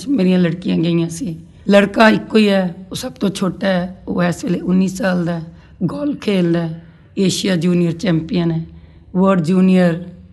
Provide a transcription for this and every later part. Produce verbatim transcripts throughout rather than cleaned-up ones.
मेरियां लड़कियां गईयां सी। लड़का इक्को ही है, वो सब तो छोटा है, वो इस वेले उन्नीस साल का है, गोल्फ खेलदा है, एशिया जूनियर चैंपियन है, वर्ल्ड जूनियर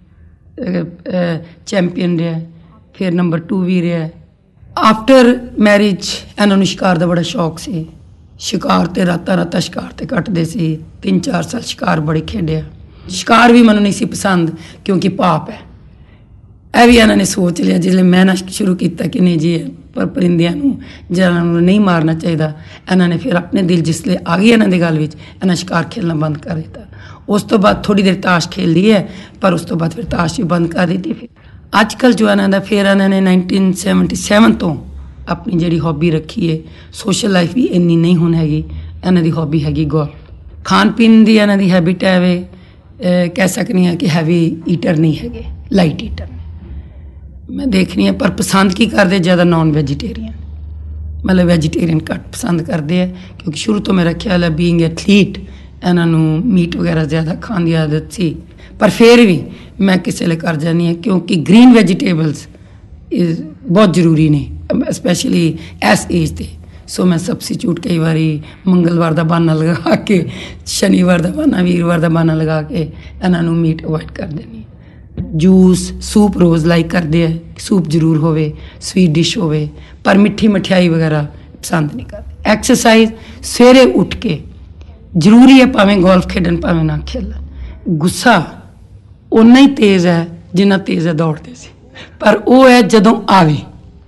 चैंपियन रहा, फिर नंबर टू भी रहा। आफ्टर मैरिज इन्होंने शिकार का बड़ा शौक से, शिकार तो रातां रातां शिकार तो कटते सी, तीन चार साल शिकार बड़े खेडिया। शिकार भी मैनूं नहीं सी पसंद क्योंकि पाप है। यह भी इन्होंने सोच लिया जिसले मैं ना शुरू किया कि नहीं जी पर परिंदियां नूं जानवरां नहीं मारना चाहिए। इन्होंने फिर अपने दिल जिसले आ गई इन्हों की गल विच, इन्हें शिकार खेलना बंद कर दिता। उस तो बाद थोड़ी देर ताश खेल ली है, पर उस तो बाद फिर ताश भी बंद कर दी। फिर अजकल जो इन्हों फिर इन्होंने नाइनटीन सैवनटी सैवन तो अपनी जी हॉबी रखी है। सोशल लाइफ भी इन्नी नहीं हुण हैगी, इन्हों की हॉबी हैगी गोल्फ। खान पीन की इन्हों की हैबिट है वे कह सकनी है कि हैवी ईटर नहीं है, लाइट ईटर मैं देखनी है। पर पसंद की करते ज़्यादा नॉन वैजीटेरियन, मतलब वैजीटेरियन घट पसंद करते हैं क्योंकि शुरू तो मेरा ख्याल है बीइंग एथलीट इन्हों मीट वगैरह ज़्यादा खाने की आदत सी। पर फिर भी मैं किसी ले कर जानी है क्योंकि ग्रीन वैजीटेबल्स इज़ बहुत जरूरी ने, स्पैशली इस एज से। सो मैं सबस्टिट्यूट कई बारी मंगलवार का बहाना लगा के, शनिवार का बहाना, वीरवार का बहाना लगा के इन्हों मीट अवॉइड कर देनी। जूस सूप रोज़ लाइक करते हैं, सूप जरूर होवे, स्वीट डिश होवे, पर मिठी मिठाई वगैरह पसंद नहीं करते। एक्सरसाइज सवेरे उठ के जरूरी है, भावें गोल्फ खेलन भावें ना खेलन। गुस्सा उन्ना ही तेज़ है जिन्ना तेज़ है दौड़ते से, पर वो है जदों आवे,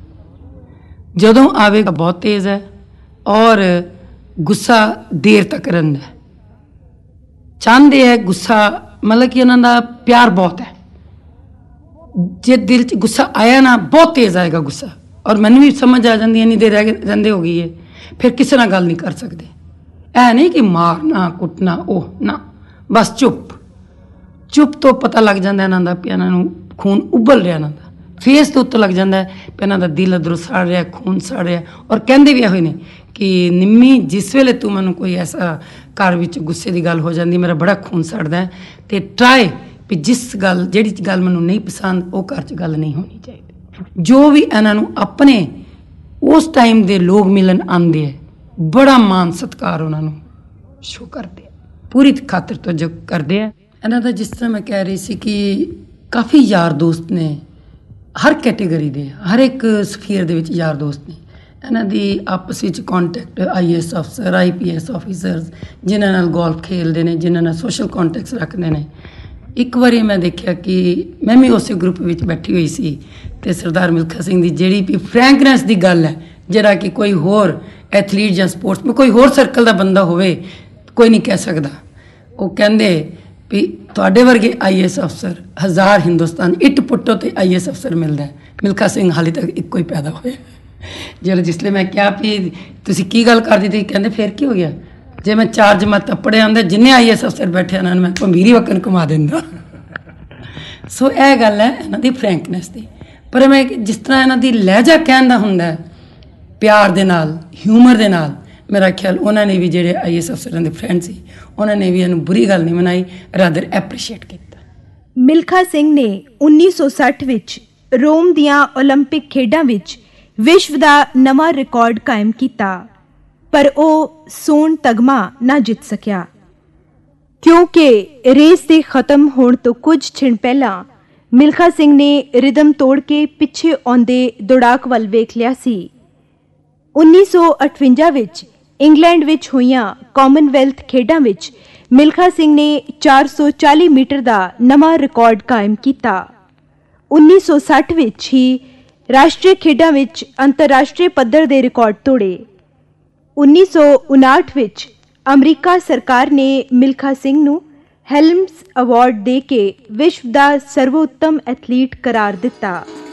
जदों आवेगा बहुत तेज़ है और गुस्सा देर तक रहिंदा है। चाहते है गुस्सा मतलब कि इन्हां दा प्यार बहुत है। जे दिल च गुस्सा आया ना बहुत तेज़ आएगा गुस्सा, और मैनूं भी समझ आ जाती इन्नी देर रहिंदे हो गई है, फिर किसी नाल गल नहीं कर सकते। ऐ नहीं कि मारना कुटना, ओह ना, बस चुप चुप तो पता लग जाता इन्हां दा कि इन्हां नूं खून उबल रहा, इन्हां दा फेस तो उत्ते लग जाता है कि इन्हां दा दिल अंदरों सड़ रहा, खून सड़ रहा। और कहते भी ये ने कि निम्मी जिस वेले तू मैनूं कोई ऐसा घर विच गुस्से की गल हो जाती, मेरा बड़ा खून सड़दा है, तो ट्राई भी जिस गल जिहड़ी गल मैनूं नहीं पसंद वो घर च गल नहीं होनी चाहिए। जो भी इन्हां नूं अपने उस टाइम दे लोग मिलन आंदे है, बड़ा मान सत्कार उन्हां नूं शो करते हैं, पूरी खातिर तो जो करते हैं। इन्हां दा जिस तरह मैं कह रही सी कि काफ़ी यार दोस्त ने, हर कैटेगरी दे, हर एक स्फीयर दे विच यार दोस्त ने। इन्हां दी आपस विच कॉन्टैक्ट आई ए एस अफसर, आई पी एस ऑफिसर्स जिन्हां नाल गोल्फ खेलते हैं, जिन्हां नाल सोशल कॉन्टैक्ट्स रखते हैं। एक बारी मैं देखा कि मैं भी उस ग्रुप में बैठी हुई सी, ते सरदार मिल्खा सिंह की जिहड़ी भी फ्रैंकनेस की गल है, जिहड़ा कि कोई होर एथलीट या स्पोर्ट्स में कोई होर सर्कल का बंदा होवे कोई नहीं कह सकता। वो कहंदे भी तुहाडे वर्गे आई ए एस अफसर हज़ार हिंदुस्तान इट पुट्टो तो आई ए एस अफसर मिलता है, मिल्खा सिंह हाले तक एक ही पैदा होया। जो जिसले मैं क्या भी तुसीं की गल करदी ती, कहंदे फिर की हो गया जे मैं चार जमात पढ़े आंदे जिन्ने आई ए एस अफसर बैठे उन्होंने मैं भंभीरी वक्कन घुमा देंदा। सो यह गल है इन्हां दी फ्रैंकनेस की। पर मैं जिस तरह इन्हां दी लहजा कहण दा हुंदा है, प्यार दे नाल, ह्यूमर दे नाल, मेरा ख्याल उन्होंने भी जिहड़े आई ए एस अफसरां दे फ्रेंड सी उन्होंने भी इन्हूं बुरी गल नहीं मनाई, रादर एप्रीशिएट किया। मिल्खा सिंह ने उन्नीस सौ सठ विच रोम दियां ओलंपिक खेडां विच विश्व दा नवां रिकॉर्ड कायम किया, पर वो सोन तगमा ना जित सकिया क्योंकि रेस के खत्म होने तो कुछ छिण पहला मिल्खा सिंह ने रिदम तोड़ के पिछे आउंदे दौड़ाक वल वेख लिया सी। उन्नीस सौ अठवंजा विच इंग्लैंड विच होईयां कॉमनवैल्थ खेडां विच मिल्खा सिंह ने चार सौ चाली मीटर का नवां रिकॉर्ड कायम किया। उन्नीस सौ सठ विच ही राष्ट्रीय खेडां विच अंतरराष्ट्रीय पद्धर के रिकॉर्ड तोड़े। उन्नीस सौ उनाहठ विच अमरीका सरकार ने मिल्खा सिंह नूं हेल्म्स अवार्ड दे के विश्व का सर्वोत्तम एथलीट करार दिता।